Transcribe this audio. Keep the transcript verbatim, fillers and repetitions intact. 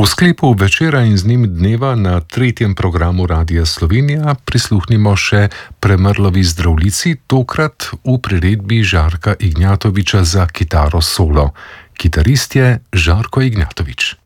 V sklepu večera in z njim dneva na tretjem programu Radia Slovenija prisluhnimo še Premrlovi zdravljici, tokrat v priredbi Žarka Ignjatoviča za kitaro solo. Kitarist je Žarko Ignjatovič.